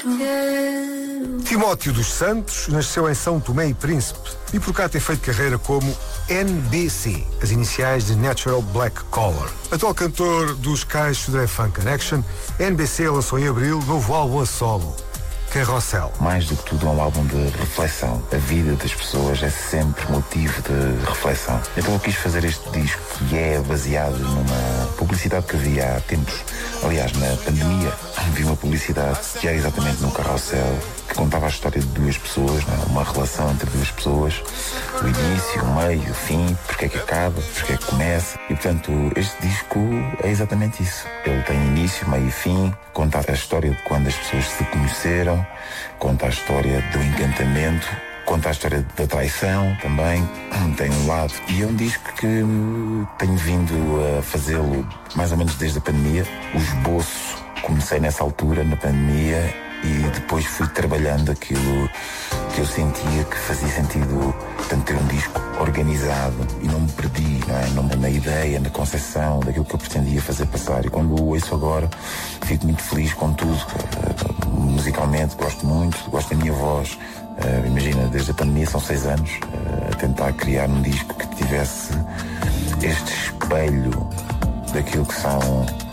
Timóteo dos Santos nasceu em São Tomé e Príncipe e por cá tem feito carreira como NBC, as iniciais de Natural Black Collar. Atual cantor dos Cais Sodré Funk Connection, NBC lançou em abril novo álbum a solo, Carrossel. Mais do que tudo é um álbum de reflexão. A vida das pessoas é sempre motivo de reflexão. Então eu quis fazer este disco que é baseado numa publicidade que havia há tempos. Aliás, na pandemia, vi uma publicidade que era exatamente no Carrossel, que contava a história de duas pessoas, não é? Uma relação entre duas pessoas, o início, o meio, o fim, porque é que acaba, porque é que começa. E portanto, este disco é exatamente isso. Ele tem início, meio e fim, conta a história de quando as pessoas se conheceram, conta a história do encantamento, conta a história da traição também, tem um lado. E é um disco que tenho vindo a fazê-lo mais ou menos desde a pandemia. O esboço comecei nessa altura, na pandemia, e depois fui trabalhando aquilo que eu sentia que fazia sentido, portanto, ter um disco organizado, e não me perdi, não é? Na ideia, na concepção daquilo que eu pretendia fazer passar. E quando o ouço agora, fico muito feliz com tudo. Musicalmente gosto muito, gosto da minha voz. Imagina, desde a pandemia são 6 anos a tentar criar um disco que tivesse este espelho daquilo que são